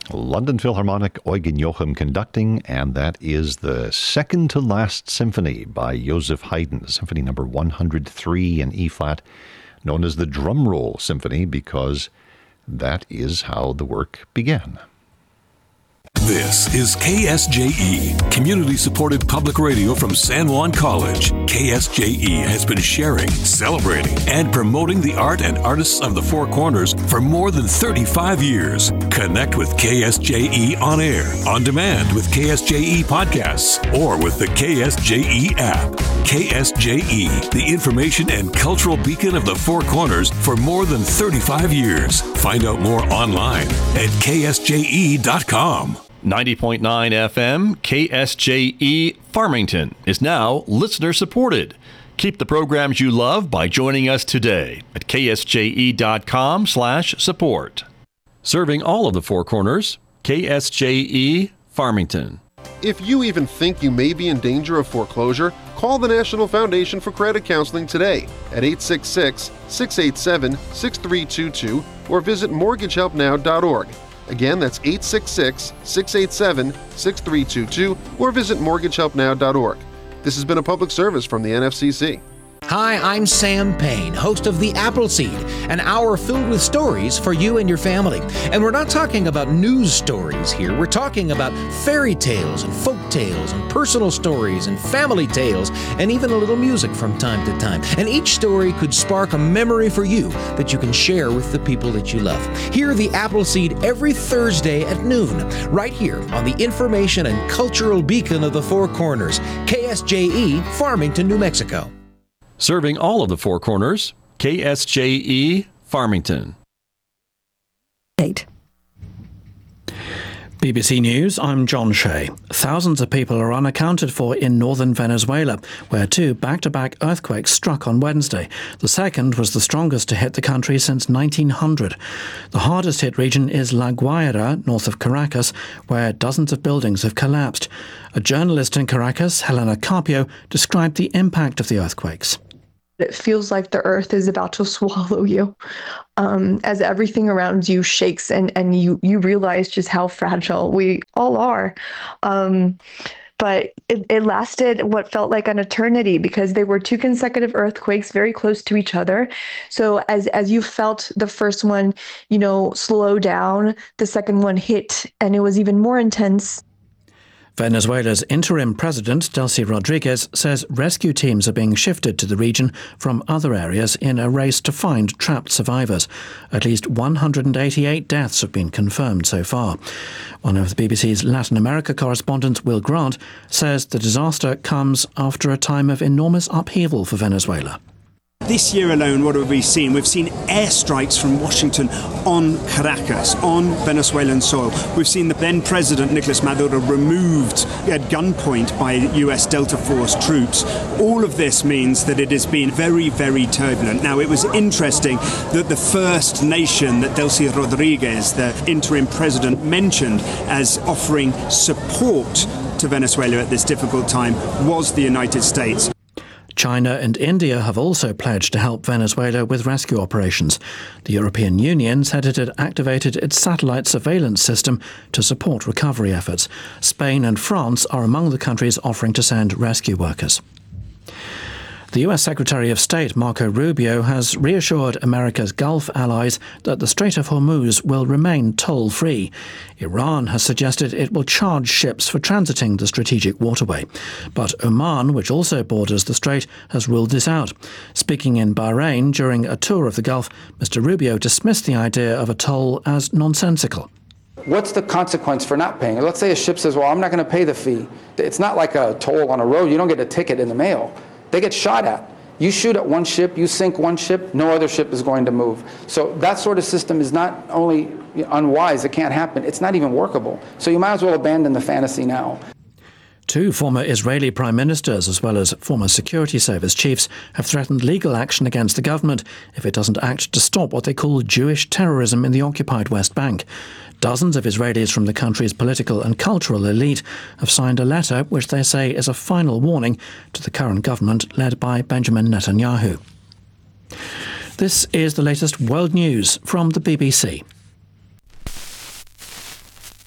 London Philharmonic, Eugen Joachim conducting, and that is the second to last symphony by Joseph Haydn, Symphony number 103 in E-flat, known as the Drum Roll Symphony because that is how the work began. This is KSJE, community-supported public radio from San Juan College. KSJE has been sharing, celebrating, and promoting the art and artists of the Four Corners for more than 35 years. Connect with KSJE on air, on demand with KSJE podcasts, or with the KSJE app. KSJE, the information and cultural beacon of the Four Corners for more than 35 years. Find out more online at ksje.com. 90.9 FM, KSJE Farmington is now listener-supported. Keep the programs you love by joining us today at ksje.com/support. Serving all of the Four Corners, KSJE Farmington. If you even think you may be in danger of foreclosure, call the National Foundation for Credit Counseling today at 866-687-6322 or visit mortgagehelpnow.org. Again, that's 866-687-6322 or visit mortgagehelpnow.org. This has been a public service from the NFCC. Hi, I'm Sam Payne, host of The Appleseed, an hour filled with stories for you and your family. And we're not talking about news stories here. We're talking about fairy tales and folk tales and personal stories and family tales and even a little music from time to time. And each story could spark a memory for you that you can share with the people that you love. Hear The Appleseed every Thursday at noon, right here on the information and cultural beacon of the Four Corners, KSJE, Farmington, New Mexico. Serving all of the Four Corners, KSJE Farmington. BBC News, I'm John Shea. Thousands of people are unaccounted for in northern Venezuela, where two back-to-back earthquakes struck on Wednesday. The second was the strongest to hit the country since 1900. The hardest hit region is La Guaira, north of Caracas, where dozens of buildings have collapsed. A journalist in Caracas, Helena Carpio, described the impact of the earthquakes. It feels like the earth is about to swallow you as everything around you shakes and you realize just how fragile we all are. But it lasted what felt like an eternity because they were two consecutive earthquakes very close to each other. So as you felt the first one, slow down, the second one hit and it was even more intense. Venezuela's interim president, Delcy Rodriguez, says rescue teams are being shifted to the region from other areas in a race to find trapped survivors. At least 188 deaths have been confirmed so far. One of the BBC's Latin America correspondents, Will Grant, says the disaster comes after a time of enormous upheaval for Venezuela. This year alone, what have we seen? We've seen airstrikes from Washington on Caracas, on Venezuelan soil. We've seen the then President Nicolas Maduro removed at gunpoint by US Delta Force troops. All of this means that it has been very, very turbulent. Now, it was interesting that the first nation that Delcy Rodriguez, the interim president, mentioned as offering support to Venezuela at this difficult time was the United States. China and India have also pledged to help Venezuela with rescue operations. The European Union said it had activated its satellite surveillance system to support recovery efforts. Spain and France are among the countries offering to send rescue workers. The US Secretary of State, Marco Rubio, has reassured America's Gulf allies that the Strait of Hormuz will remain toll-free. Iran has suggested it will charge ships for transiting the strategic waterway. But Oman, which also borders the strait, has ruled this out. Speaking in Bahrain during a tour of the Gulf, Mr. Rubio dismissed the idea of a toll as nonsensical. What's the consequence for not paying? Let's say a ship says, well, I'm not going to pay the fee. It's not like a toll on a road. You don't get a ticket in the mail. They get shot at. You shoot at one ship, you sink one ship, no other ship is going to move. So that sort of system is not only unwise, it can't happen, it's not even workable. So you might as well abandon the fantasy now. Two former Israeli prime ministers, as well as former security service chiefs, have threatened legal action against the government if it doesn't act to stop what they call Jewish terrorism in the occupied West Bank. Dozens of Israelis from the country's political and cultural elite have signed a letter which they say is a final warning to the current government led by Benjamin Netanyahu. This is the latest world news from the BBC.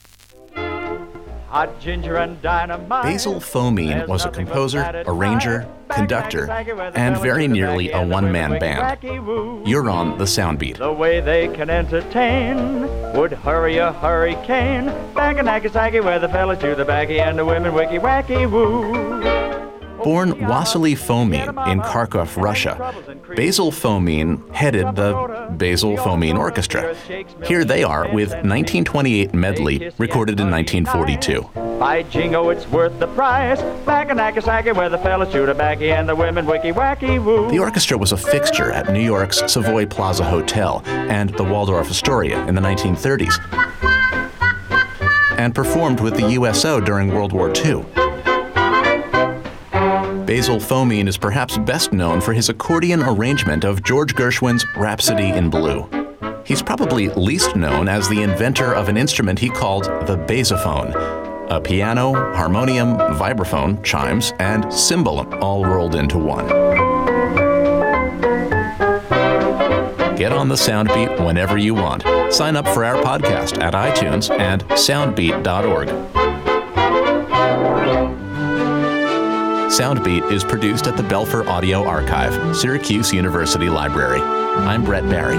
Hot ginger and dynamite. Basil Fomine was a composer, arranger, conductor, and very nearly a one-man band. You're on the Soundbeat. The way they can entertain would hurry a hurricane. Back in Nagasaki where the fellas do the baggy and the women wicky-wacky woo. Born Wassily Fomin in Kharkov, Russia, Basil Fomine headed the Basil Fomine Orchestra. Here they are with 1928 medley recorded in 1942. By jingo, it's worth the price. Back in Nagasaki where the fellas shoot a baggy and the women wicky-wacky woo. The orchestra was a fixture at New York's Savoy Plaza Hotel and the Waldorf Astoria in the 1930s, and performed with the USO during World War II. Basil Fomine is perhaps best known for his accordion arrangement of George Gershwin's Rhapsody in Blue. He's probably least known as the inventor of an instrument he called the basophone, a piano, harmonium, vibraphone, chimes, and cymbal all rolled into one. Get on the Soundbeat whenever you want. Sign up for our podcast at iTunes and soundbeat.org. Soundbeat is produced at the Belfer Audio Archive, Syracuse University Library. I'm Brett Barry.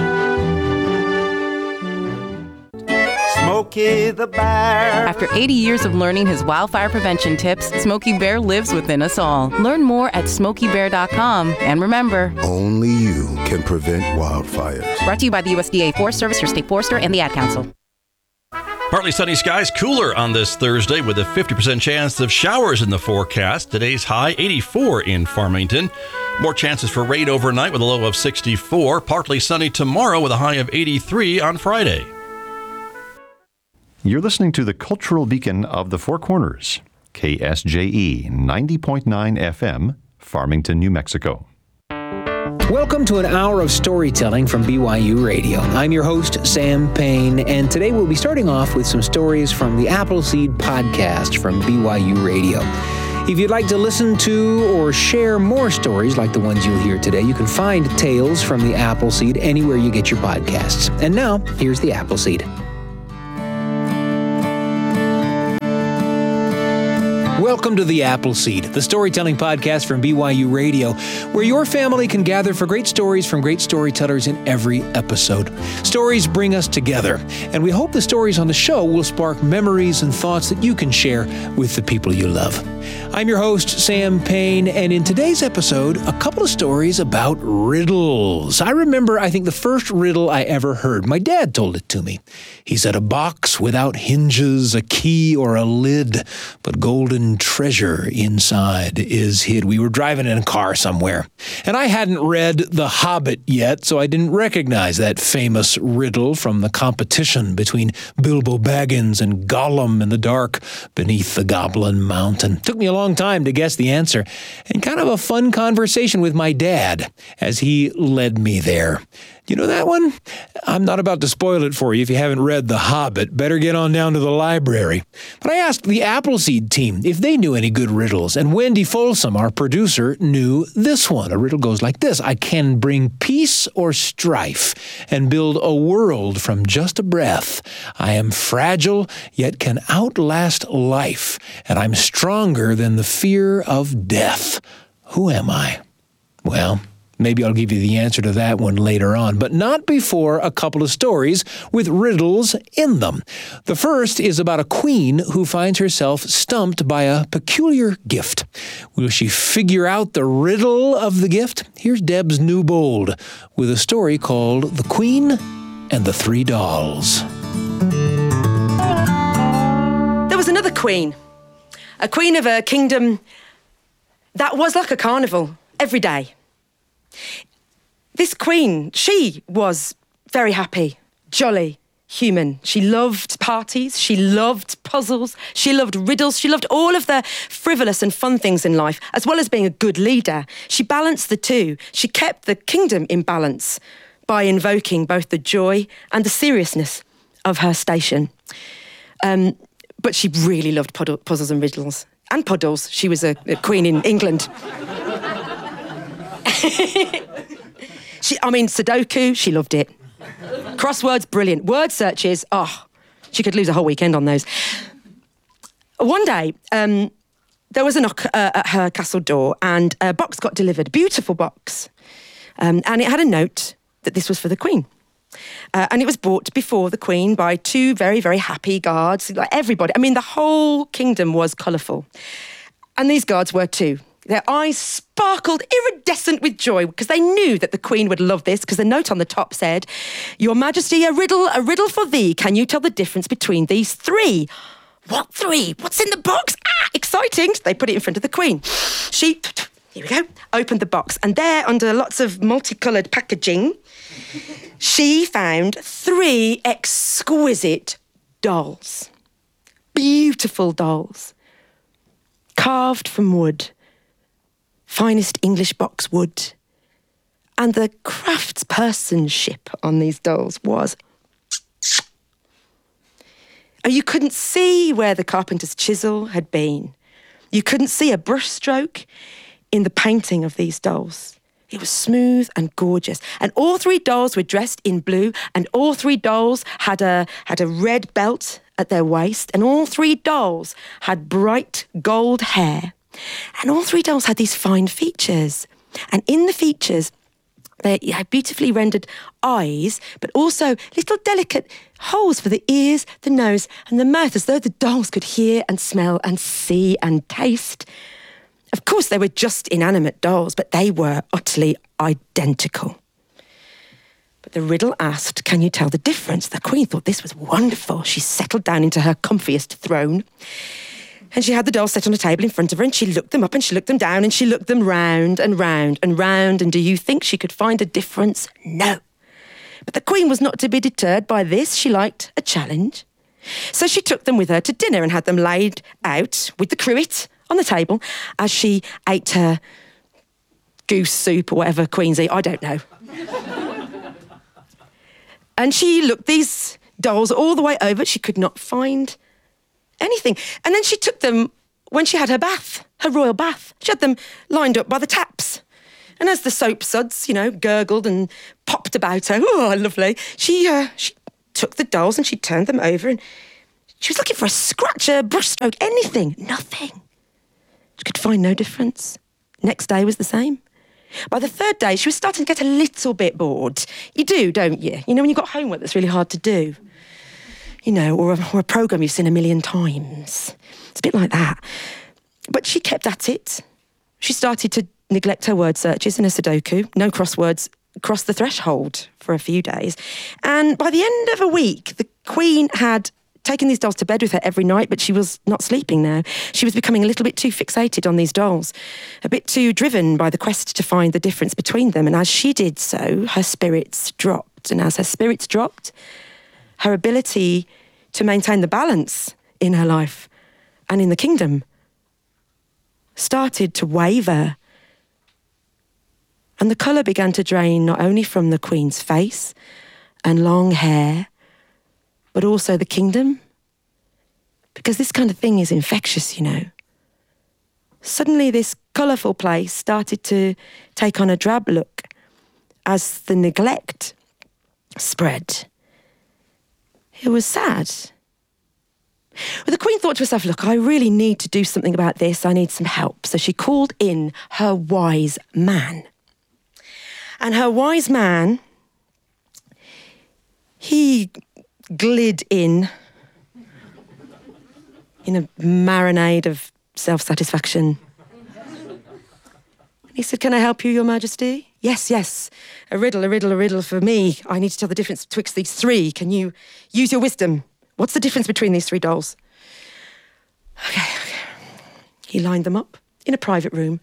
Smokey the Bear. After 80 years of learning his wildfire prevention tips, Smokey Bear lives within us all. Learn more at smokeybear.com. And remember, only you can prevent wildfires. Brought to you by the USDA Forest Service, your state forester, and the Ad Council. Partly sunny skies, cooler on this Thursday with a 50% chance of showers in the forecast. Today's high, 84 in Farmington. More chances for rain overnight with a low of 64. Partly sunny tomorrow with a high of 83 on Friday. You're listening to the Cultural Beacon of the Four Corners, KSJE 90.9 FM, Farmington, New Mexico. Welcome to an hour of storytelling from BYU Radio. I'm your host, Sam Payne, and today we'll be starting off with some stories from the Appleseed podcast from BYU Radio. If you'd like to listen to or share more stories like the ones you'll hear today, you can find Tales from the Appleseed anywhere you get your podcasts. And now, here's the Appleseed. Welcome to the Appleseed, the storytelling podcast from BYU Radio, where your family can gather for great stories from great storytellers in every episode. Stories bring us together, and we hope the stories on the show will spark memories and thoughts that you can share with the people you love. I'm your host, Sam Payne, and in today's episode, a couple of stories about riddles. I think the first riddle I ever heard, my dad told it to me. He said, a box without hinges, a key or a lid, but golden treasure inside is hid. We were driving in a car somewhere, and I hadn't read The Hobbit yet, so I didn't recognize that famous riddle from the competition between Bilbo Baggins and Gollum in the dark beneath the Goblin Mountain. Took me a long time to guess the answer, and kind of a fun conversation with my dad as he led me there. You know that one? I'm not about to spoil it for you if you haven't read The Hobbit. Better get on down to the library. But I asked the Appleseed team if they knew any good riddles, and Wendy Folsom, our producer, knew this one. A riddle goes like this: I can bring peace or strife and build a world from just a breath. I am fragile, yet can outlast life, and I'm stronger than the fear of death. Who am I? Well, maybe I'll give you the answer to that one later on, but not before a couple of stories with riddles in them. The first is about a queen who finds herself stumped by a peculiar gift. Will she figure out the riddle of the gift? Here's Debs Newbold with a story called The Queen and the Three Dolls. There was another queen, a queen of a kingdom that was like a carnival every day. This queen, she was very happy, jolly, human. She loved parties, she loved puzzles, she loved riddles, she loved all of the frivolous and fun things in life, as well as being a good leader. She balanced the two. She kept the kingdom in balance by invoking both the joy and the seriousness of her station. But she really loved puzzles and riddles. And puddles. She was a queen in England. Sudoku, she loved it. Crosswords, brilliant. Word searches, she could lose a whole weekend on those. One day, there was a knock at her castle door and a box got delivered, a beautiful box. And it had a note that this was for the Queen. And it was brought before the Queen by two very, very happy guards, like everybody. I mean, the whole kingdom was colourful. And these guards were too. Their eyes sparkled iridescent with joy because they knew that the Queen would love this, because the note on the top said, "Your Majesty, a riddle for thee. Can you tell the difference between these three?" What three? What's in the box? Exciting. They put it in front of the Queen. She, here we go, opened the box. And there, under lots of multicoloured packaging, she found 3 exquisite dolls. Beautiful dolls. Carved from wood. Finest English box wood. And the craftspersonship on these dolls was... You couldn't see where the carpenter's chisel had been. You couldn't see a brushstroke in the painting of these dolls. It was smooth and gorgeous. And all 3 dolls were dressed in blue, and all 3 dolls had a red belt at their waist, and all 3 dolls had bright gold hair. And all 3 dolls had these fine features. And in the features, they had beautifully rendered eyes, but also little delicate holes for the ears, the nose, and the mouth, as though the dolls could hear and smell and see and taste. Of course, they were just inanimate dolls, but they were utterly identical. But the riddle asked, "Can you tell the difference?" The Queen thought this was wonderful. She settled down into her comfiest throne. And she had the dolls set on a table in front of her, and she looked them up and she looked them down and she looked them round and round and round. And do you think she could find a difference? No. But the Queen was not to be deterred by this. She liked a challenge. So she took them with her to dinner and had them laid out with the cruet on the table as she ate her goose soup or whatever queens eat. I don't know. And she looked these dolls all the way over. She could not find anything. And then she took them when she had her bath, her royal bath. She had them lined up by the taps. And as the soap suds, gurgled and popped about her, oh, lovely, she took the dolls and she turned them over and she was looking for a scratch, a brushstroke, anything. Nothing. She could find no difference. Next day was the same. By the 3rd day, she was starting to get a little bit bored. You do, don't you? When you've got homework that's really hard to do. Or a programme you've seen a million times. It's a bit like that. But she kept at it. She started to neglect her word searches in a Sudoku. No crosswords crossed the threshold for a few days. And by the end of a week, the Queen had taken these dolls to bed with her every night, but she was not sleeping now. She was becoming a little bit too fixated on these dolls, a bit too driven by the quest to find the difference between them. And as she did so, her spirits dropped. And as her spirits dropped, her ability to maintain the balance in her life and in the kingdom started to waver. And the colour began to drain not only from the Queen's face and long hair, but also the kingdom. Because this kind of thing is infectious, Suddenly this colourful place started to take on a drab look as the neglect spread. It was sad. Well, the Queen thought to herself, look, I really need to do something about this. I need some help. So she called in her wise man. And her wise man, he glid in a marinade of self-satisfaction. He said, "Can I help you, Your Majesty?" Yes. A riddle for me. I need to tell the difference betwixt these 3. Can you use your wisdom? What's the difference between these 3 dolls? Okay. He lined them up in a private room.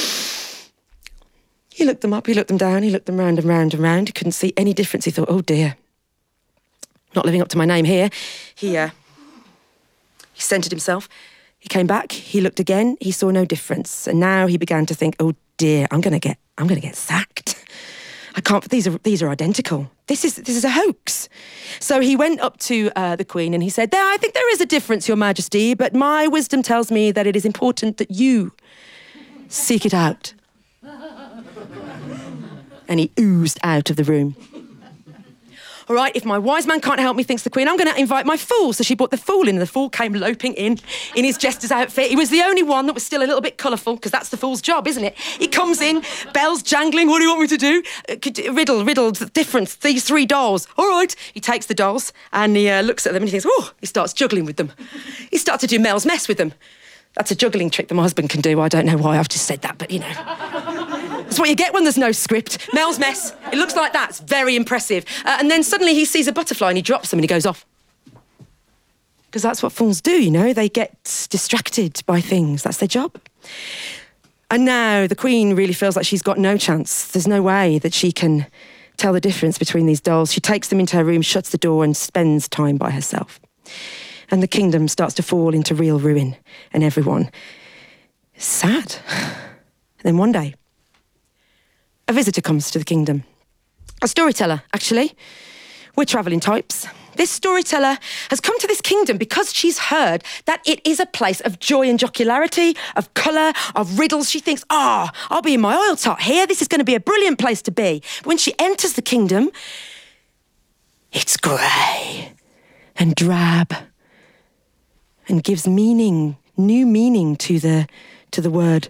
He looked them up, he looked them down, he looked them round and round and round. He couldn't see any difference. He thought, oh dear, not living up to my name here. He centred himself. He came back, he looked again, he saw no difference. And now he began to think, oh dear, I'm gonna get sacked. I can't, these are identical. This is a hoax. So he went up to the Queen and he said, I think there is a difference, Your Majesty, but my wisdom tells me that it is important that you seek it out. And he oozed out of the room. All right, if my wise man can't help me, thinks the Queen, I'm going to invite my fool. So she brought the fool in, and the fool came loping in his jester's outfit. He was the only one that was still a little bit colourful, because that's the fool's job, isn't it? He comes in, bells jangling, what do you want me to do? Riddle, the difference, these 3 dolls. All right. He takes the dolls, and he looks at them, and he thinks, oh, he starts juggling with them. He starts to do Mel's mess with them. That's a juggling trick that my husband can do. I don't know why I've just said that, but, you know. That's what you get when there's no script. Mel's mess. It looks like that. It's very impressive. And then suddenly he sees a butterfly and he drops them and he goes off. Because that's what fools do, you know. They get distracted by things. That's their job. And now the Queen really feels like she's got no chance. There's no way that she can tell the difference between these dolls. She takes them into her room, shuts the door and spends time by herself. And the kingdom starts to fall into real ruin, and everyone is sad. And then one day, a visitor comes to the kingdom. A storyteller, actually. We're travelling types. This storyteller has come to this kingdom because she's heard that it is a place of joy and jocularity, of colour, of riddles. She thinks, I'll be in my oil tot here. This is going to be a brilliant place to be. When she enters the kingdom, it's grey and drab, and gives new meaning to the word.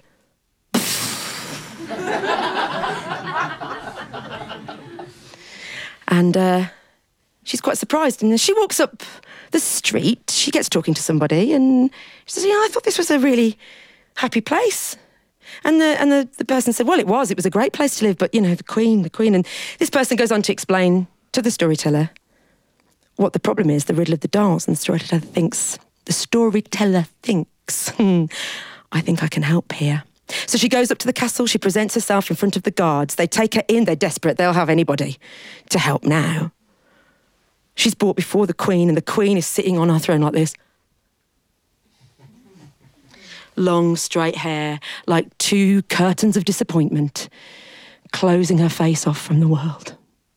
And she's quite surprised. And as she walks up the street, she gets talking to somebody, and she says, I thought this was a really happy place. And the person said, well, it was a great place to live, but, you know, the Queen. And this person goes on to explain to the storyteller what the problem is, the riddle of the dolls. And the storyteller thinks, I think I can help here. So she goes up to the castle, she presents herself in front of the guards. They take her in, they're desperate, they'll have anybody to help now. She's brought before the Queen, and the Queen is sitting on her throne like this. Long, straight hair, like 2 curtains of disappointment, closing her face off from the world.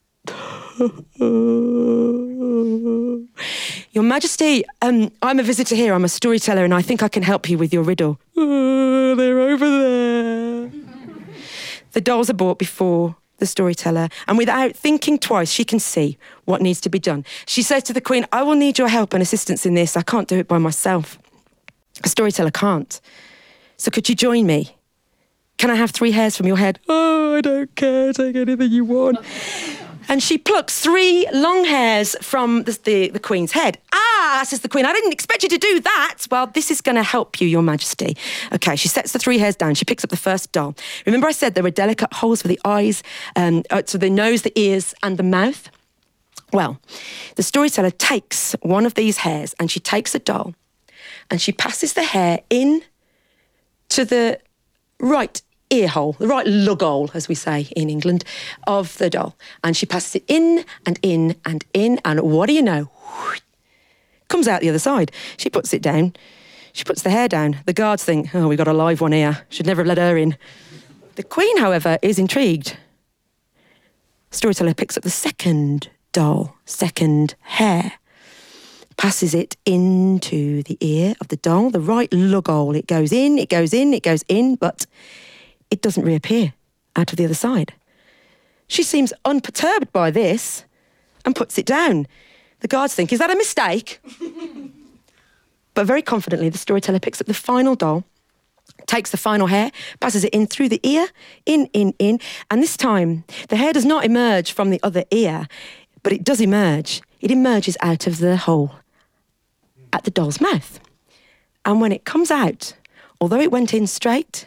Your Majesty, I'm a visitor here. I'm a storyteller, and I think I can help you with your riddle. They're over there. The dolls are brought before the storyteller, and without thinking twice, she can see what needs to be done. She says to the Queen, I will need your help and assistance in this. I can't do it by myself. A storyteller can't. So could you join me? Can I have 3 hairs from your head? Oh, I don't care. Take anything you want. And she plucks 3 long hairs from the Queen's head. Says the Queen, I didn't expect you to do that. Well, this is going to help you, Your Majesty. Okay, she sets the 3 hairs down. She picks up the first doll. Remember I said there were delicate holes for the eyes, so the nose, the ears, and the mouth? Well, the storyteller takes one of these hairs, and she takes a doll, and she passes the hair in to the right ear hole, the right lug hole, as we say in England, of the doll. And she passes it in and in and in, and what do you know? Comes out the other side. She puts it down. She puts the hair down. The guards think, we've got a live one here. Should never have let her in. The Queen, however, is intrigued. Storyteller picks up the second doll, second hair, passes it into the ear of the doll, the right lug hole. It goes in, it goes in, it goes in, but it doesn't reappear out of the other side. She seems unperturbed by this and puts it down. The guards think, is that a mistake? But very confidently, the storyteller picks up the final doll, takes the final hair, passes it in through the ear, in, and this time the hair does not emerge from the other ear, but it does emerge. It emerges out of the hole at the doll's mouth. And when it comes out, although it went in straight,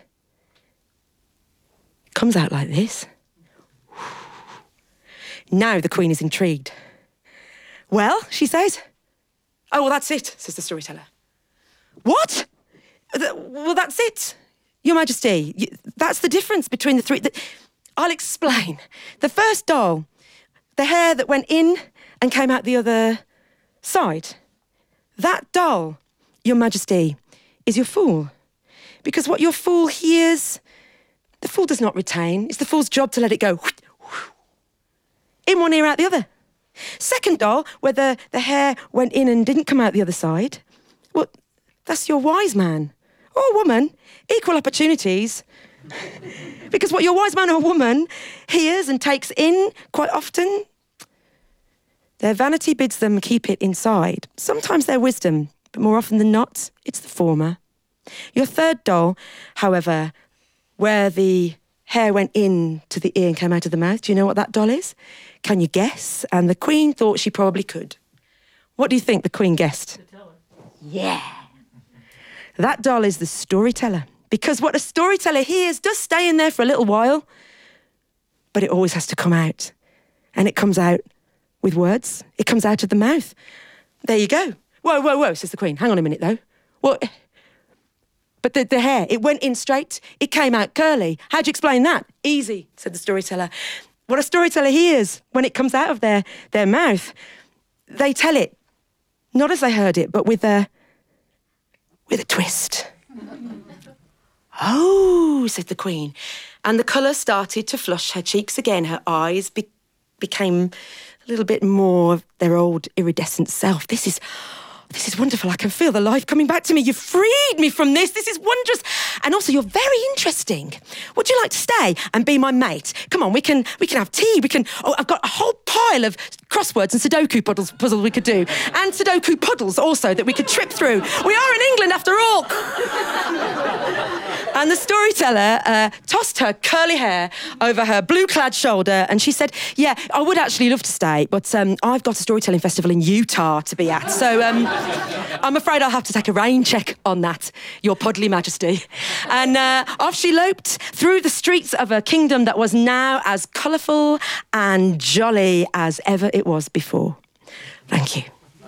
it comes out like this. Now the Queen is intrigued. Well, she says. Oh, well, that's it, says the storyteller. What? Well, that's it, Your Majesty. That's the difference between the 3. I'll explain. The first doll, the hair that went in and came out the other side, that doll, Your Majesty, is your fool. Because what your fool hears, the fool does not retain. It's the fool's job to let it go in one ear, out the other. Second doll, where the hair went in and didn't come out the other side, well, that's your wise man or woman, equal opportunities. Because what your wise man or woman hears and takes in quite often, Their vanity bids them keep it inside. Sometimes their wisdom, but more often than not, it's the former. Your third doll, however, where the hair went in to the ear and came out of the mouth, do you know what that doll is? Can you guess? And the Queen thought she probably could. What do you think the Queen guessed? Yeah. That doll is the storyteller. Because what a storyteller hears does stay in there for a little while, but it always has to come out. And it comes out with words. It comes out of the mouth. There you go. Whoa, whoa, whoa, says the Queen. Hang on a minute, though. What? But the hair, it went in straight. It came out curly. How'd you explain that? Easy, said the storyteller. What a storyteller hears when it comes out of their mouth, they tell it, not as they heard it, but with a twist. Oh, said the Queen. And the colour started to flush her cheeks again. Her eyes became a little bit more of their old iridescent self. This is wonderful. I can feel the life coming back to me. You've freed me from this. This is wondrous. And also, you're very interesting. Would you like to stay and be my mate? Come on, we can have tea. I've got a whole pile of crosswords and Sudoku puzzles we could do. And Sudoku puddles also that we could trip through. We are in England after all. And the storyteller tossed her curly hair over her blue-clad shoulder and she said, yeah, I would actually love to stay, but I've got a storytelling festival in Utah to be at. So I'm afraid I'll have to take a rain check on that, Your Puddly Majesty. And off she loped through the streets of a kingdom that was now as colourful and jolly as ever it was before. Thank you.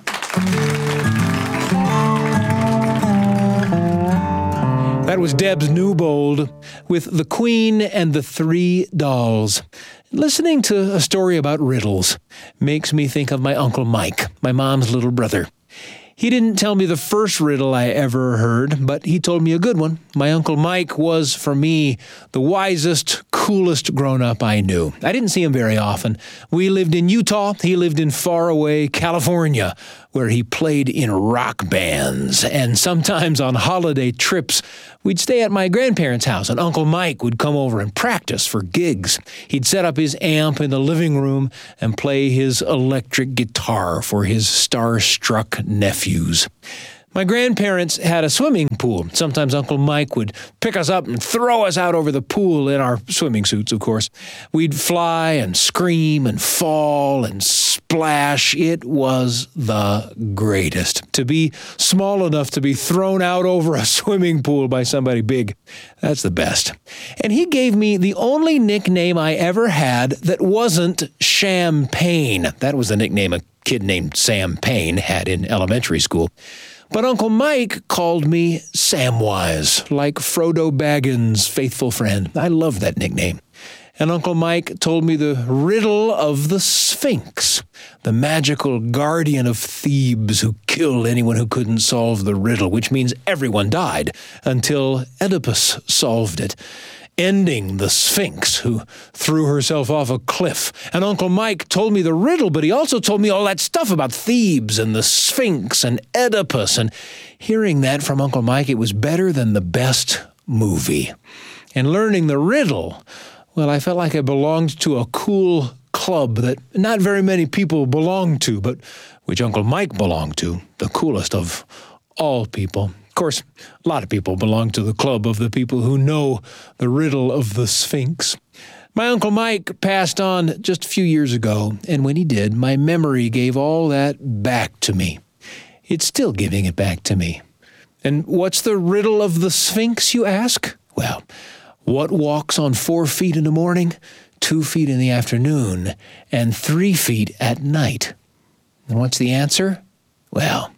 That was Debs Newbold with The Queen and the Three Dolls. Listening to a story about riddles makes me think of my Uncle Mike, my mom's little brother. He didn't tell me the first riddle I ever heard, but he told me a good one. My Uncle Mike was, for me, the wisest, coolest grown-up I knew. I didn't see him very often. We lived in Utah. He lived in faraway California, where he played in rock bands. And sometimes on holiday trips, we'd stay at my grandparents' house, and Uncle Mike would come over and practice for gigs. He'd set up his amp in the living room and play his electric guitar for his starstruck nephews. My grandparents had a swimming pool. Sometimes Uncle Mike would pick us up and throw us out over the pool in our swimming suits, of course. We'd fly and scream and fall and splash. It was the greatest. To be small enough to be thrown out over a swimming pool by somebody big, that's the best. And he gave me the only nickname I ever had that wasn't Champagne. That was the nickname a kid named Sam Payne had in elementary school. But Uncle Mike called me Samwise, like Frodo Baggins' faithful friend. I love that nickname. And Uncle Mike told me the riddle of the Sphinx, the magical guardian of Thebes who killed anyone who couldn't solve the riddle, which means everyone died until Oedipus solved it, ending the Sphinx, who threw herself off a cliff. And Uncle Mike told me the riddle, but he also told me all that stuff about Thebes and the Sphinx and Oedipus. And hearing that from Uncle Mike, it was better than the best movie. And learning the riddle, well, I felt like I belonged to a cool club that not very many people belong to, but which Uncle Mike belonged to, the coolest of all people. Of course, a lot of people belong to the club of the people who know the riddle of the Sphinx. My Uncle Mike passed on just a few years ago, and when he did, my memory gave all that back to me. It's still giving it back to me. And what's the riddle of the Sphinx, you ask? Well, what walks on 4 feet in the morning, 2 feet in the afternoon, and 3 feet at night? And what's the answer? Well,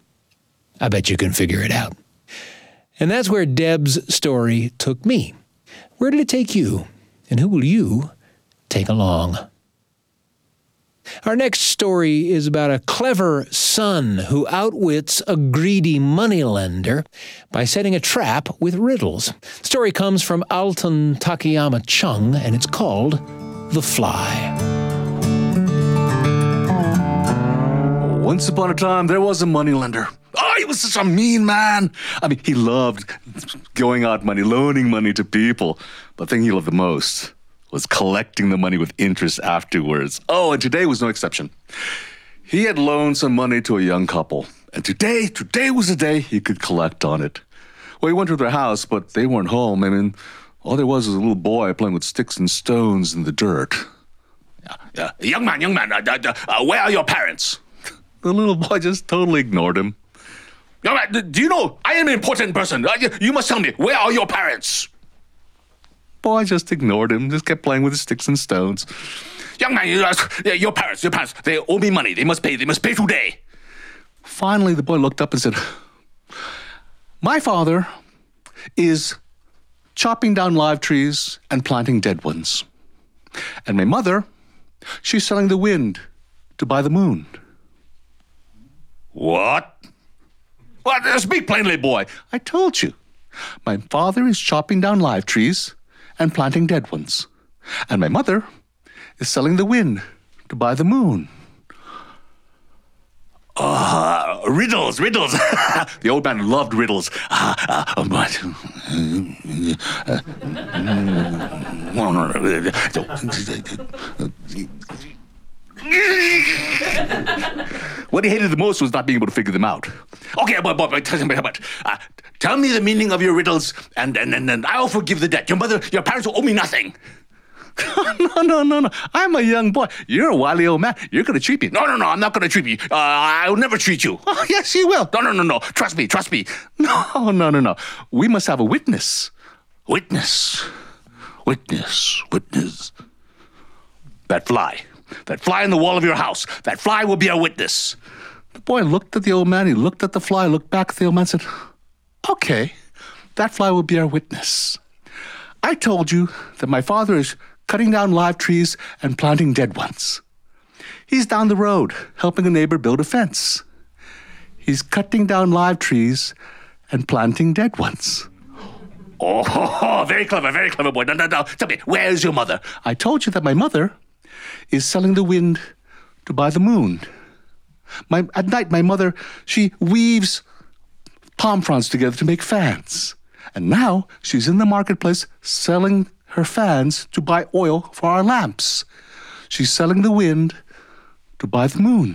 I bet you can figure it out. And that's where Deb's story took me. Where did it take you? And who will you take along? Our next story is about a clever son who outwits a greedy moneylender by setting a trap with riddles. The story comes from Alton Takayama Chung, and it's called The Fly. Once upon a time, there was a moneylender. Oh, he was such a mean man. I mean, he loved going out money, loaning money to people. But the thing he loved the most was collecting the money with interest afterwards. Oh, and today was no exception. He had loaned some money to a young couple, and today was the day he could collect on it. Well, he went to their house, but they weren't home. I mean, all there was a little boy playing with sticks and stones in the dirt. Yeah. Young man, where are your parents? The little boy just totally ignored him. Young man, do you know, I am an important person. You must tell me, where are your parents? Boy just ignored him, just kept playing with his sticks and stones. Young man, your parents, they owe me money. They must pay today. Finally, the boy looked up and said, my father is chopping down live trees and planting dead ones. And my mother, she's selling the wind to buy the moon. What? Speak plainly, boy. I told you. My father is chopping down live trees and planting dead ones. And my mother is selling the wind to buy the moon. Riddles. The old man loved riddles. What he hated the most was not being able to figure them out. Okay, but tell me the meaning of your riddles, and I'll forgive the debt. Your parents will owe me nothing. No. I'm a young boy. You're a wily old man. You're going to treat me. No, I'm not going to treat you. I'll never treat you. Oh, yes, you will. No. Trust me. No. We must have a witness. Witness. That fly in the wall of your house. That fly will be our witness. The boy looked at the old man. He looked at the fly, looked back at the old man and said, okay, that fly will be our witness. I told you that my father is cutting down live trees and planting dead ones. He's down the road helping a neighbor build a fence. He's cutting down live trees and planting dead ones. Oh, very clever, boy. No. Tell me, where's your mother? I told you that my mother is selling the wind to buy the moon. At night, my mother, she weaves palm fronds together to make fans. And now she's in the marketplace selling her fans to buy oil for our lamps. She's selling the wind to buy the moon.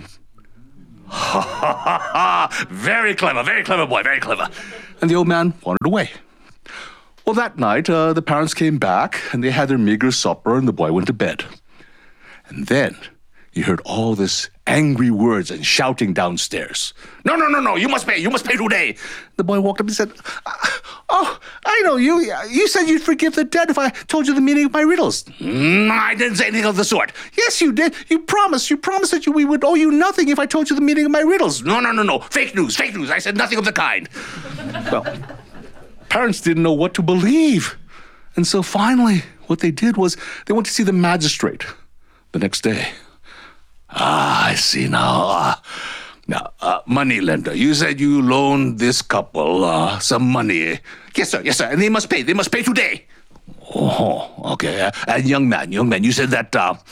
Very clever, boy, very clever. And the old man wandered away. Well, that night, the parents came back, and they had their meager supper, and the boy went to bed. And then he heard all this angry words and shouting downstairs. No, you must pay today. The boy walked up and said, oh, I know you. You said you'd forgive the debt if I told you the meaning of my riddles. I didn't say anything of the sort. Yes, you did. You promised that we would owe you nothing if I told you the meaning of my riddles. No. Fake news. I said nothing of the kind. Well, parents didn't know what to believe. And so finally, what they did was they went to see the magistrate the next day. I see now. Now, moneylender, you said you loaned this couple some money. Yes, sir, and they must pay today. Oh, okay. And young man, you said that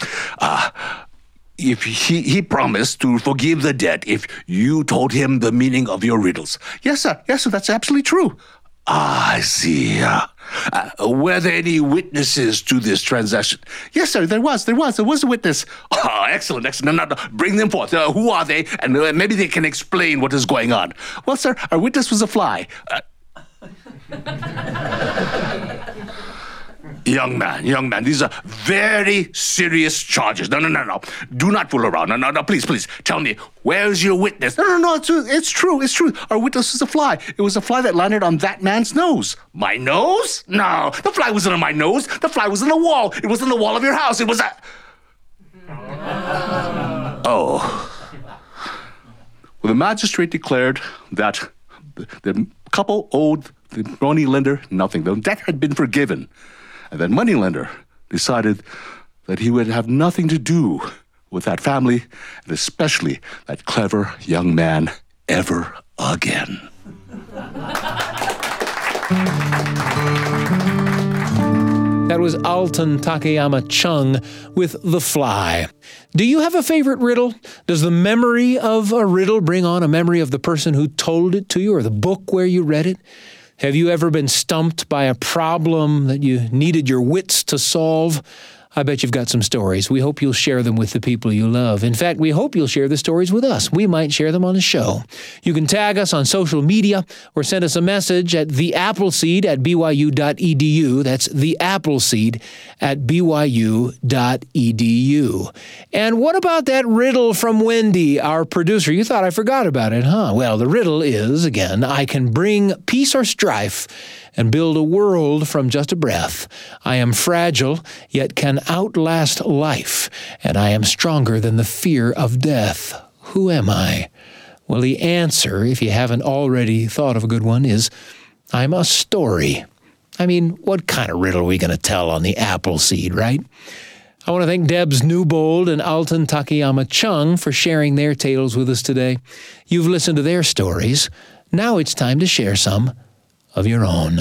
if he promised to forgive the debt if you told him the meaning of your riddles. Yes, sir, that's absolutely true. I see. Were there any witnesses to this transaction? Yes, sir, there was a witness. Oh, excellent. Now, bring them forth. Who are they? And maybe they can explain what is going on. Well, sir, our witness was a fly. Young man, these are very serious charges. No. Do not fool around. No, please, tell me, where's your witness? No, it's true. Our witness was a fly. It was a fly that landed on that man's nose. My nose? No, the fly wasn't on my nose. The fly was on the wall. It was on the wall of your house. It was a... Oh. Well, the magistrate declared that the couple owed the money lender nothing. The debt had been forgiven. And that moneylender decided that he would have nothing to do with that family, and especially that clever young man, ever again. That was Alton Takayama Chung with The Fly. Do you have a favorite riddle? Does the memory of a riddle bring on a memory of the person who told it to you or the book where you read it? Have you ever been stumped by a problem that you needed your wits to solve? I bet you've got some stories. We hope you'll share them with the people you love. In fact, we hope you'll share the stories with us. We might share them on the show. You can tag us on social media or send us a message at theappleseed@byu.edu. That's theappleseed@byu.edu. And what about that riddle from Wendy, our producer? You thought I forgot about it, huh? Well, the riddle is, again, I can bring peace or strife and build a world from just a breath. I am fragile, yet can outlast life, and I am stronger than the fear of death. Who am I? Well, the answer, if you haven't already thought of a good one, is I'm a story. I mean, what kind of riddle are we going to tell on the Appleseed, right? I want to thank Debs Newbold and Alton Takayama Chung for sharing their tales with us today. You've listened to their stories. Now it's time to share some of your own.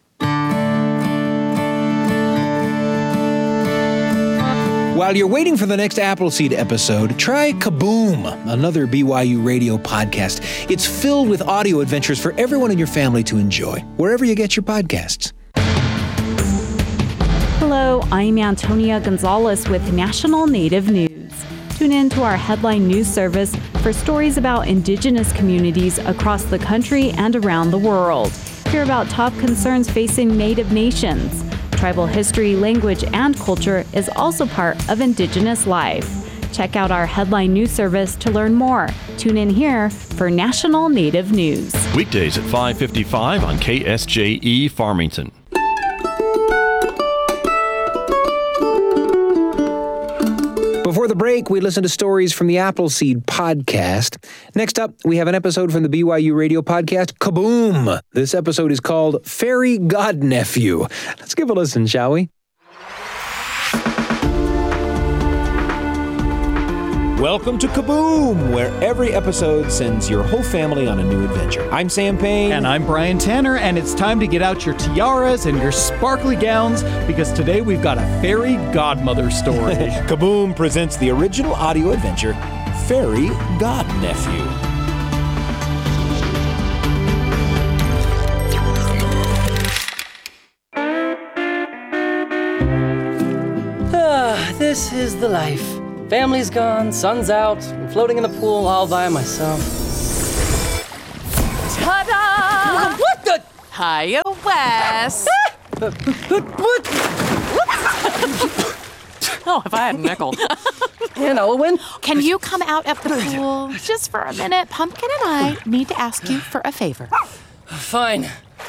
While you're waiting for the next Appleseed episode, try Kaboom, another BYU radio podcast. It's filled with audio adventures for everyone in your family to enjoy, wherever you get your podcasts. Hello, I'm Antonia Gonzalez with National Native News. Tune in to our headline news service for stories about Indigenous communities across the country and around the world. Hear about top concerns facing Native nations. Tribal history, language, and culture is also part of Indigenous life. Check out our headline news service to learn more. Tune in here for National Native News. Weekdays at 5:55 on KSJE Farmington. Before the break, we listened to stories from the Appleseed podcast. Next up, we have an episode from the BYU radio podcast, Kaboom! This episode is called Fairy Godnephew. Let's give a listen, shall we? Welcome to Kaboom, where every episode sends your whole family on a new adventure. I'm Sam Payne. And I'm Brian Tanner, and it's time to get out your tiaras and your sparkly gowns, because today we've got a fairy godmother story. Kaboom presents the original audio adventure, Fairy Godnephew. This is the life. Family's gone, sun's out, I'm floating in the pool all by myself. Ta-da! What the? Hiya, Wes. What? Oh, if I had a nickel. And Owen? Can you come out of the pool just for a minute? Pumpkin and I need to ask you for a favor. Fine.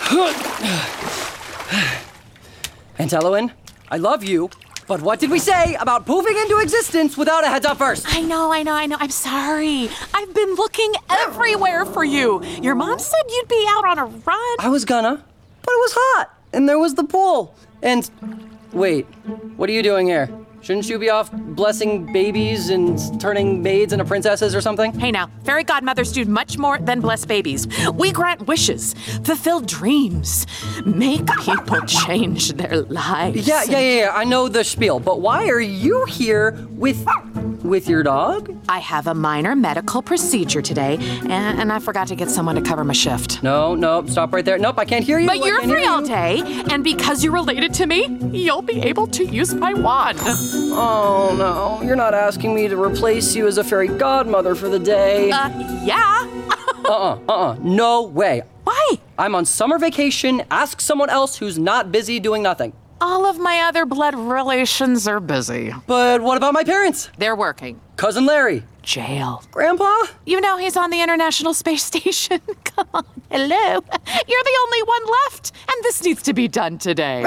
Aunt Elowen, I love you. But what did we say about poofing into existence without a heads up first? I know. I'm sorry. I've been looking everywhere for you. Your mom said you'd be out on a run. I was gonna, but it was hot, and there was the pool. And wait, what are you doing here? Shouldn't you be off blessing babies and turning maids into princesses or something? Hey now, fairy godmothers do much more than bless babies. We grant wishes, fulfill dreams, make people change their lives. Yeah, I know the spiel, but why are you here with your dog? I have a minor medical procedure today, and I forgot to get someone to cover my shift. No, stop right there. Nope, I can't hear you. But you're free all day, and because you're related to me, you'll be able to use my wand. Oh, no. You're not asking me to replace you as a fairy godmother for the day. Yeah. No way. Why? I'm on summer vacation. Ask someone else who's not busy doing nothing. All of my other blood relations are busy. But what about my parents? They're working. Cousin Larry. Jail. Grandpa? You know he's on the International Space Station. Come on. Hello. You're the only one left, and this needs to be done today.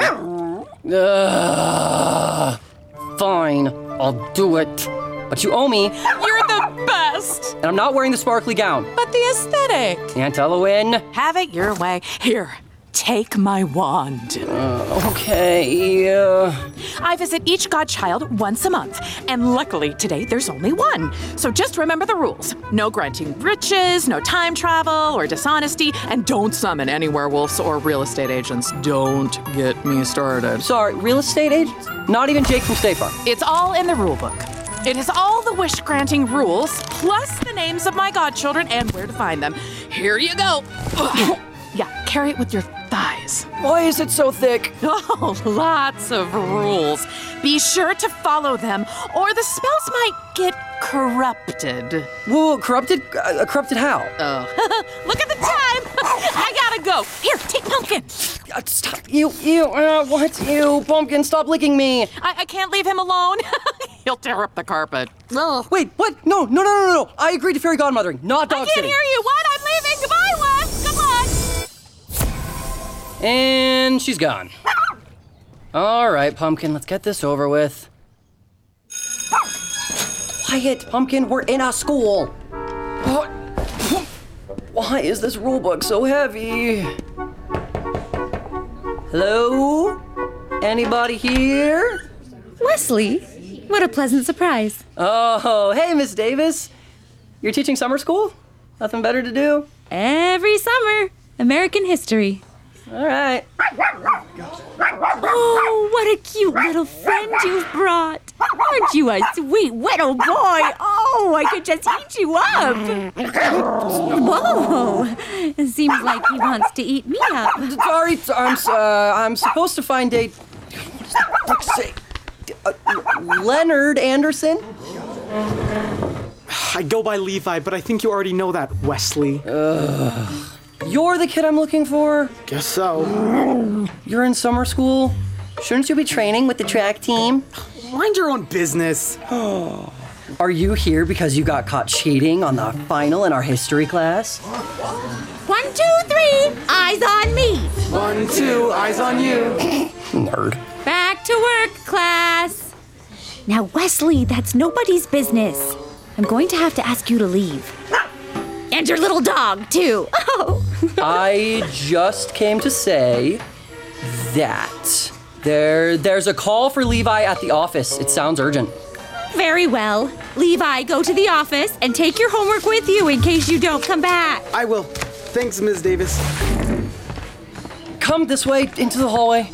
Fine, I'll do it. But you owe me. You're the best. And I'm not wearing the sparkly gown. But the aesthetic. Aunt Elowen. Have it your way. Here, take my wand. Okay. I visit each godchild once a month, and luckily today there's only one. So just remember the rules. No granting riches, no time travel or dishonesty, and don't summon any werewolves or real estate agents. Don't get me started. Sorry, real estate agents? Not even Jake from State Farm. It's all in the rule book. It is all the wish-granting rules, plus the names of my godchildren and where to find them. Here you go. Yeah, carry it with your thighs. Why is it so thick? Oh, lots of rules. Be sure to follow them, or the spells might get corrupted. Whoa, corrupted? Corrupted how? Oh. Look at the time! I gotta go. Here, take Pumpkin. Stop. What? Ew, Pumpkin, stop licking me. I can't leave him alone. He'll tear up the carpet. Ugh. Wait, what? No. I agreed to fairy godmothering, not dog I can't sitting. hear you. What? I'm leaving. Goodbye, Wes. Come on. And she's gone. All right, Pumpkin, let's get this over with. Quiet, Pumpkin, we're in a school. Why is this rule book so heavy? Hello? Anybody here? Wesley, what a pleasant surprise. Oh, hey, Miss Davis. You're teaching summer school? Nothing better to do? Every summer, American history. All right. Oh, what a cute little friend you've brought. Aren't you a sweet little boy? Oh, I could just eat you up. Whoa, it seems like he wants to eat me up. Sorry, I'm supposed to find a... What does the book say? Leonard Anderson? I go by Levi, but I think you already know that, Wesley. You're the kid I'm looking for? Guess so. You're in summer school? Shouldn't you be training with the track team? Mind your own business. Are you here because you got caught cheating on the final in our history class? 1, 2, 3, eyes on me. 1, 2, eyes on you. Nerd. Back to work, class. Now, Wesley, that's nobody's business. I'm going to have to ask you to leave. And your little dog, too. Oh. I just came to say that there's a call for Levi at the office. It sounds urgent. Very well. Levi, go to the office and take your homework with you in case you don't come back. I will. Thanks, Ms. Davis. Come this way into the hallway.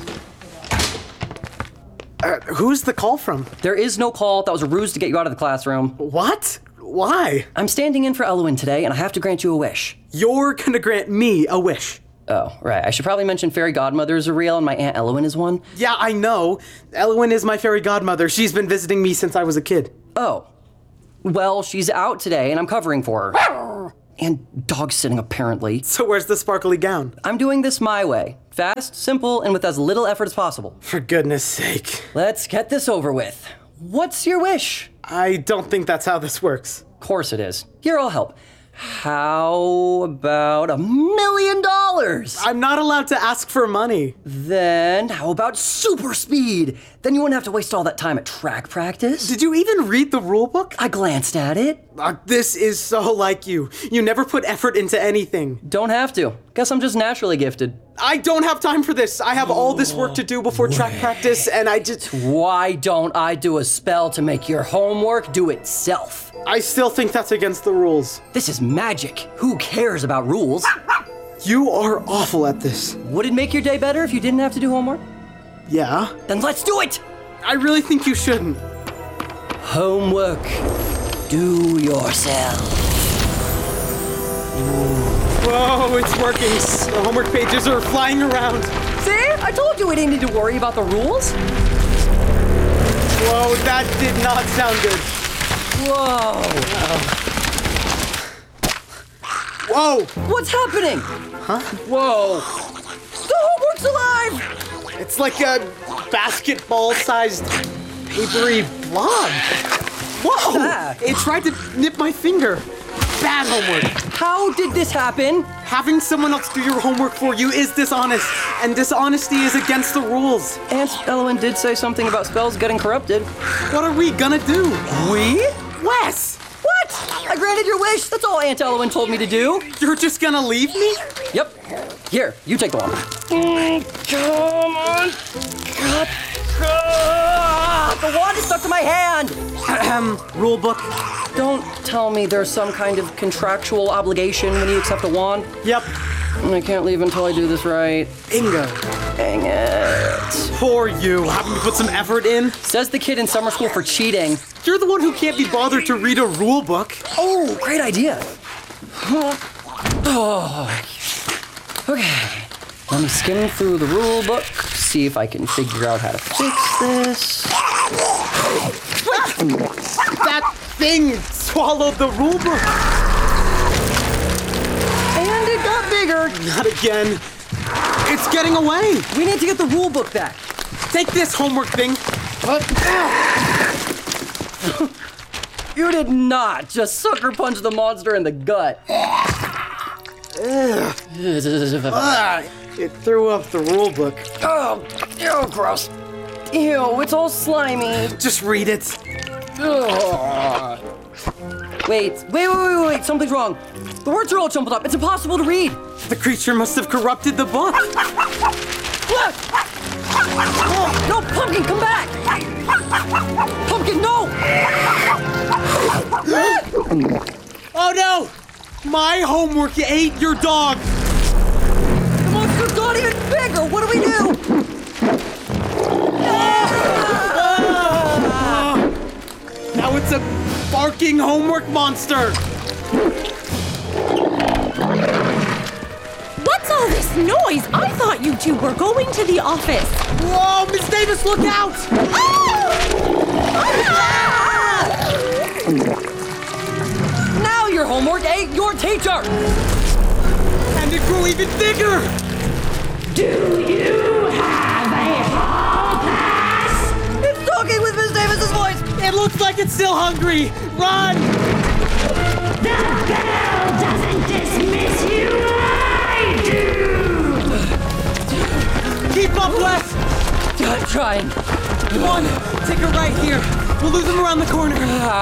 Who's the call from? There is no call. That was a ruse to get you out of the classroom. What? Why? I'm standing in for Elwyn today, and I have to grant you a wish. You're gonna grant me a wish. Oh, right. I should probably mention fairy godmothers are real, and my Aunt Elwyn is one. Yeah, I know. Elwyn is my fairy godmother. She's been visiting me since I was a kid. Oh. Well, she's out today, and I'm covering for her. And dog sitting, apparently. So where's the sparkly gown? I'm doing this my way. Fast, simple, and with as little effort as possible. For goodness sake. Let's get this over with. What's your wish? I don't think that's how this works. Of course it is. Here, I'll help. How about $1 million? I'm not allowed to ask for money. Then how about super speed? Then you wouldn't have to waste all that time at track practice. Did you even read the rule book? I glanced at it. This is so like you. You never put effort into anything. Don't have to. Guess I'm just naturally gifted. I don't have time for this. I have all this work to do before track practice, and I just... Why don't I do a spell to make your homework do itself? I still think that's against the rules. This is magic. Who cares about rules? You are awful at this. Would it make your day better if you didn't have to do homework? Yeah. Then let's do it! I really think you shouldn't. Homework. Do yourself. Whoa, it's working. The homework pages are flying around. See? I told you we didn't need to worry about the rules. Whoa, that did not sound good. Whoa. Whoa. What's happening? Huh? Whoa. The homework's alive. It's like a basketball-sized papery blob. Whoa! Ah. It tried to nip my finger. Bad homework. How did this happen? Having someone else do your homework for you is dishonest, and dishonesty is against the rules. Aunt Elwyn did say something about spells getting corrupted. What are we gonna do? We? Wes! What? I granted your wish. That's all Aunt Elwyn told me to do. You're just gonna leave me? Yep. Here, you take the wand. Come on. The wand is stuck to my hand. Rule book. Don't tell me there's some kind of contractual obligation when you accept a wand. Yep. I can't leave until I do this right. Bingo. Dang it. Poor you, having to put some effort in. Says the kid in summer school for cheating. You're the one who can't be bothered to read a rule book. Oh, great idea. Oh. Okay. Let me skim through the rule book, see if I can figure out how to fix this. That thing swallowed the rule book. And it got bigger. Not again. It's getting away. We need to get the rule book back. Take this homework thing. You did not just sucker punch the monster in the gut. It threw up the rule book. Oh, ew, gross. Ew, it's all slimy. Just read it. Wait, something's wrong. The words are all jumbled up. It's impossible to read. The creature must have corrupted the book. Look! Oh, no, Pumpkin, come back! Pumpkin, no! Oh no! My homework ate your dog! The monster got even bigger! What do we do? Now it's a barking homework monster! What's all this noise? I thought you two were going to the office. Whoa, Miss Davis, look out! Now your homework ate your teacher! And it grew even bigger! Do you have a hall pass? It's talking with Miss Davis's voice! It looks like it's still hungry! Run! The bell doesn't dismiss you, I do! Keep up, Wes! I'm trying. Come on, take a right here. We'll lose him around the corner.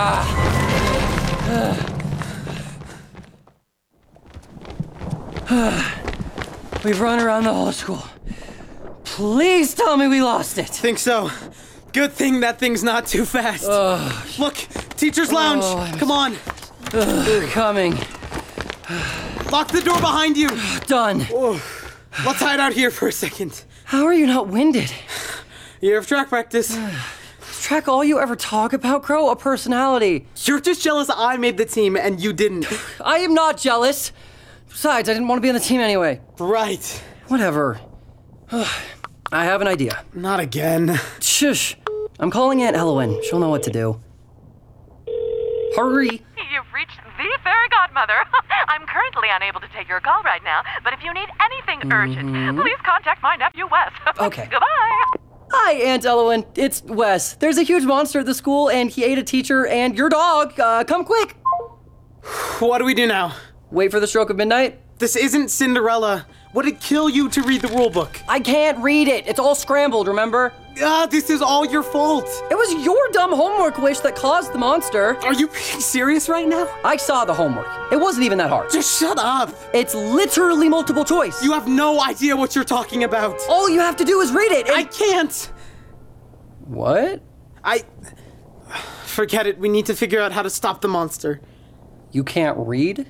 We've run around the whole school. Please tell me we lost it. Think so. Good thing that thing's not too fast. Look, teacher's lounge. Come on. Coming. Lock the door behind you. Done. Let's hide out here for a second. How are you not winded? Year of track practice. Is track all you ever talk about, Crow? A personality. You're just jealous I made the team and you didn't. I am not jealous. Besides, I didn't want to be on the team anyway. Right. Whatever. I have an idea. Not again. Shush. I'm calling Aunt Elowen. She'll know what to do. Hurry. You've reached the fairy godmother. I'm currently unable to take your call right now, but if you need anything urgent, please contact my nephew Wes. Okay. Goodbye. Hi, Aunt Elowen. It's Wes. There's a huge monster at the school, and he ate a teacher and your dog. Come quick. What do we do now? Wait for the stroke of midnight? This isn't Cinderella. Would it kill you to read the rule book? I can't read it. It's all scrambled, remember? This is all your fault. It was your dumb homework wish that caused the monster. Are you being serious right now? I saw the homework. It wasn't even that hard. Just shut up. It's literally multiple choice. You have no idea what you're talking about. All you have to do is read it. I can't. What? Forget it. We need to figure out how to stop the monster. You can't read?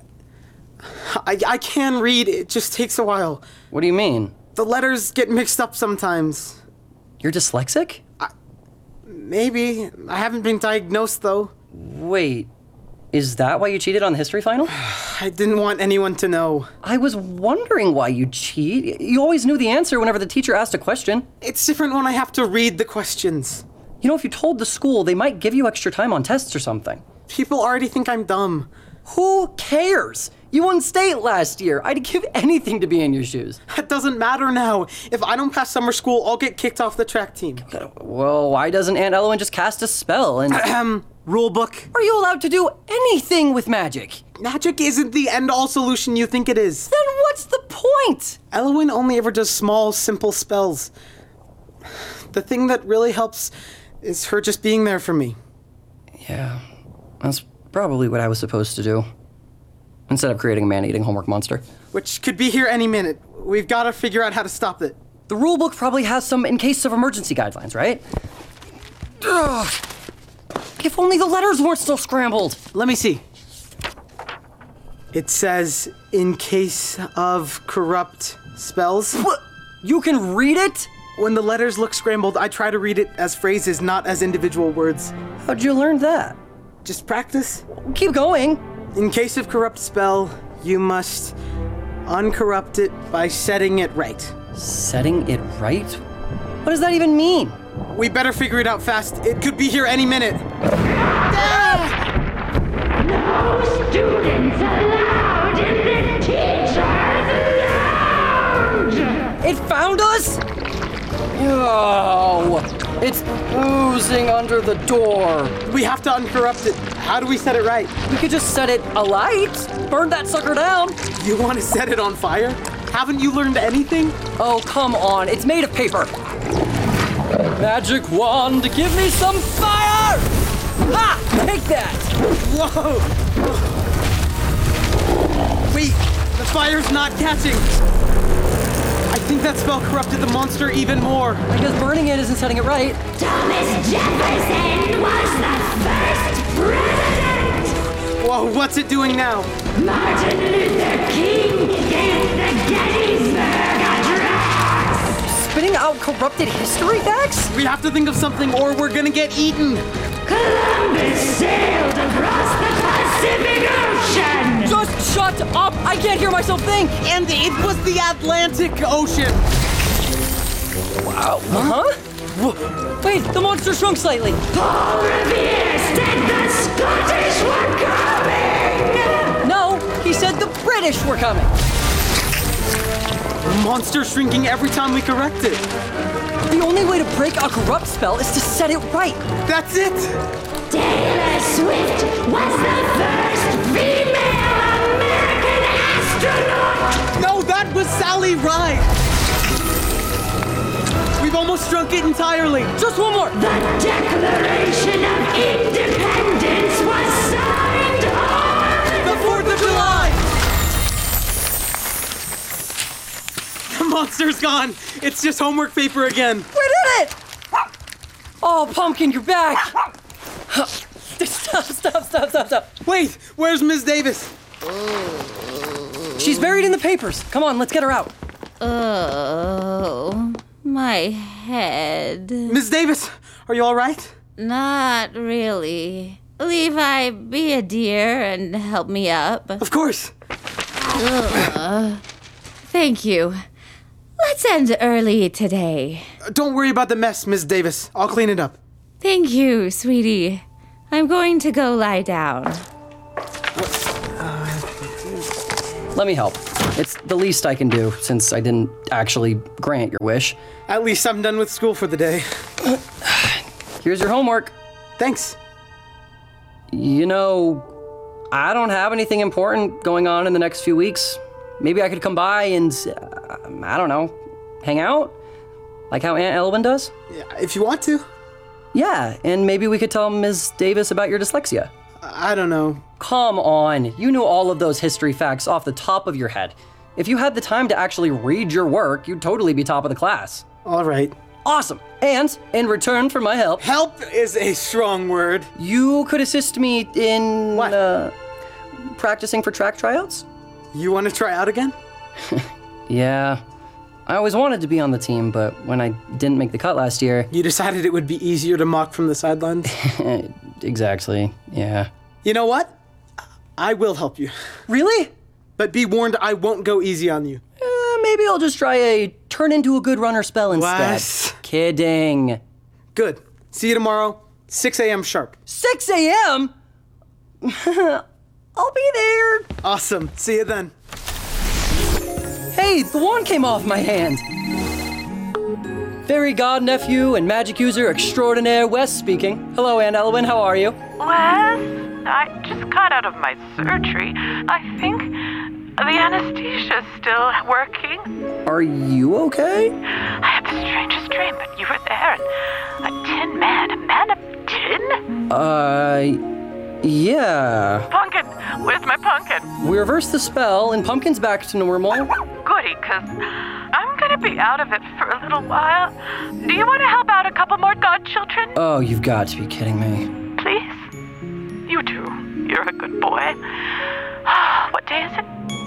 I can read. It just takes a while. What do you mean? The letters get mixed up sometimes. You're dyslexic? Maybe. I haven't been diagnosed, though. Wait. Is that why you cheated on the history final? I didn't want anyone to know. I was wondering why you'd cheat. You always knew the answer whenever the teacher asked a question. It's different when I have to read the questions. You know, if you told the school, they might give you extra time on tests or something. People already think I'm dumb. Who cares? You won state last year. I'd give anything to be in your shoes. That doesn't matter now. If I don't pass summer school, I'll get kicked off the track team. Well, why doesn't Aunt Elowen just cast a spell and... Rule book. Are you allowed to do anything with magic? Magic isn't the end-all solution you think it is. Then what's the point? Elowen only ever does small, simple spells. The thing that really helps is her just being there for me. Yeah, that's probably what I was supposed to do. Instead of creating a man-eating homework monster. Which could be here any minute. We've got to figure out how to stop it. The rulebook probably has some in case of emergency guidelines, right? Ugh. If only the letters weren't still scrambled. Let me see. It says, in case of corrupt spells. What? You can read it? When the letters look scrambled, I try to read it as phrases, not as individual words. How'd you learn that? Just practice. Keep going. In case of corrupt spell, you must uncorrupt it by setting it right. Setting it right? What does that even mean? We better figure it out fast. It could be here any minute. No students allowed in the teacher's lounge! It found us? Oh, it's oozing under the door. We have to uncorrupt it. How do we set it right? We could just set it alight. Burn that sucker down. You want to set it on fire? Haven't you learned anything? Oh, come on. It's made of paper. Magic wand, give me some fire! Ha! Take that! Whoa! Wait, the fire's not catching. I think that spell corrupted the monster even more. I guess burning it isn't setting it right. Thomas Jefferson was the first president! Whoa, what's it doing now? Martin Luther King gave the Gettysburg Address! Spitting out corrupted history facts? We have to think of something or we're gonna get eaten. Columbus sailed across the Pacific Ocean! Just shut up! I can't hear myself think! And it was the Atlantic Ocean! Wow. Huh? Wait, the monster shrunk slightly. Paul Revere said the Scottish were coming! No, he said the British were coming. The monster's shrinking every time we correct it. The only way to break a corrupt spell is to set it right. That's it! Taylor Swift was the first female American astronaut! No, that was Sally Ride! We've almost shrunk it entirely. Just one more. The Declaration of Independence was signed on the 4th of July! The monster's gone. It's just homework paper again. We did it! Oh, Pumpkin, you're back. Stop. Wait, where's Ms. Davis? She's buried in the papers. Come on, let's get her out. Oh, my head. Ms. Davis, are you all right? Not really. Levi, be a dear and help me up. Of course. Thank you. Let's end early today. Don't worry about the mess, Ms. Davis. I'll clean it up. Thank you, sweetie. I'm going to go lie down. Let me help. It's the least I can do, since I didn't actually grant your wish. At least I'm done with school for the day. Here's your homework. Thanks. You know, I don't have anything important going on in the next few weeks. Maybe I could come by and, I don't know, hang out? Like how Aunt Elwyn does? Yeah, if you want to. Yeah, and maybe we could tell Ms. Davis about your dyslexia. I don't know. Come on, you knew all of those history facts off the top of your head. If you had the time to actually read your work, you'd totally be top of the class. All right. Awesome. And in return for my help... Help is a strong word. You could assist me in... What? Practicing for track tryouts? You want to try out again? Yeah. I always wanted to be on the team, but when I didn't make the cut last year... You decided it would be easier to mock from the sidelines? Exactly, yeah. You know what? I will help you. Really? But be warned, I won't go easy on you. Maybe I'll just try a turn into a good runner spell instead. Wes. Kidding. Good. See you tomorrow, 6 a.m. sharp. 6 a.m.? I'll be there. Awesome. See you then. Hey, the wand came off my hand. Fairy god nephew and magic user extraordinaire Wes speaking. Hello, Aunt Elwyn. How are you? Wes, I just got out of my surgery. I think the anesthesia's still working. Are you okay? I had the strangest dream, but you were there. And a tin man, a man of tin? Yeah. Pumpkin, where's my pumpkin? We reversed the spell and Pumpkin's back to normal. Goody, 'cause I'm gonna be out of it for a little while. Do you want to help out a couple more godchildren? Oh, you've got to be kidding me. Please? You do. You're a good boy. What day is it?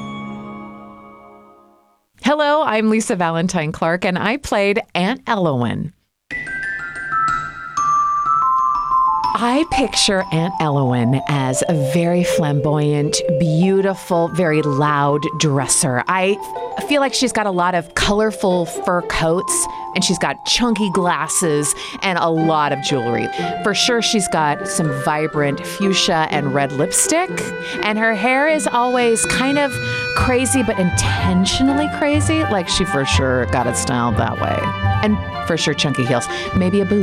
Hello, I'm Lisa Valentine Clark, and I played Aunt Elwyn. I picture Aunt Elowen as a very flamboyant, beautiful, very loud dresser. I feel like she's got a lot of colorful fur coats, and she's got chunky glasses and a lot of jewelry. For sure, she's got some vibrant fuchsia and red lipstick, and her hair is always kind of crazy, but intentionally crazy. Like she for sure got it styled that way. And for sure, chunky heels, maybe a boot.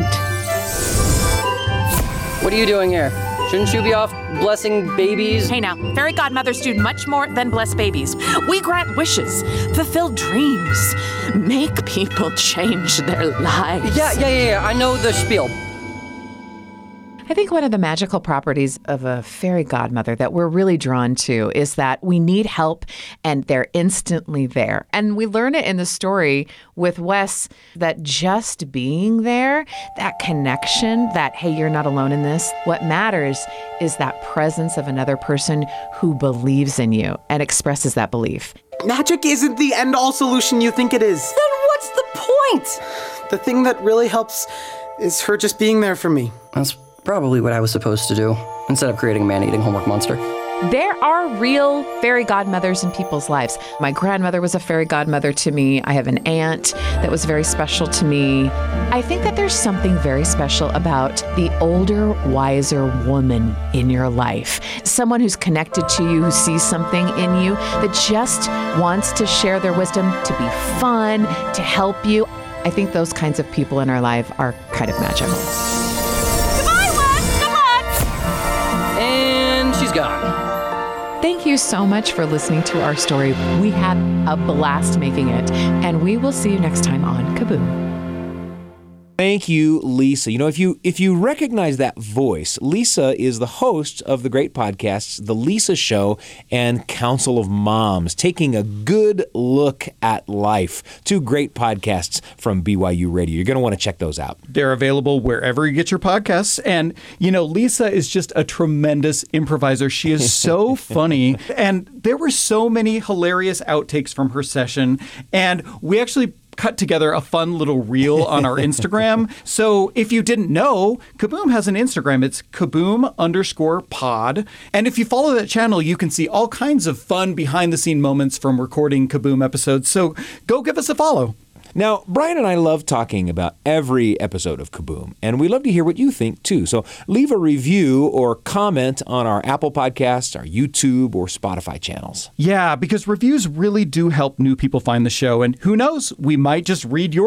What are you doing here? Shouldn't you be off blessing babies? Hey now, fairy godmothers do much more than bless babies. We grant wishes, fulfill dreams, make people change their lives. Yeah. I know the spiel. I think one of the magical properties of a fairy godmother that we're really drawn to is that we need help and they're instantly there. And we learn it in the story with Wes that just being there, that connection, that, hey, you're not alone in this. What matters is that presence of another person who believes in you and expresses that belief. Magic isn't the end-all solution you think it is. Then what's the point? The thing that really helps is her just being there for me. That's probably what I was supposed to do, instead of creating a man-eating homework monster. There are real fairy godmothers in people's lives. My grandmother was a fairy godmother to me. I have an aunt that was very special to me. I think that there's something very special about the older, wiser woman in your life. Someone who's connected to you, who sees something in you, that just wants to share their wisdom, to be fun, to help you. I think those kinds of people in our life are kind of magical. And she's gone. Thank you so much for listening to our story. We had a blast making it, and we will see you next time on Kaboom. Thank you, Lisa. You know, if you recognize that voice, Lisa is the host of the great podcasts, The Lisa Show and Council of Moms, taking a good look at life. Two great podcasts from BYU Radio. You're going to want to check those out. They're available wherever you get your podcasts. And, you know, Lisa is just a tremendous improviser. She is so funny. And there were so many hilarious outtakes from her session. And we actually cut together a fun little reel on our Instagram. So if you didn't know, Kaboom has an Instagram. It's Kaboom_pod. And if you follow that channel, you can see all kinds of fun behind-the-scene moments from recording Kaboom episodes. So go give us a follow. Now, Brian and I love talking about every episode of Kaboom, and we love to hear what you think, too. So leave a review or comment on our Apple Podcasts, our YouTube, or Spotify channels. Yeah, because reviews really do help new people find the show. And who knows, we might just read your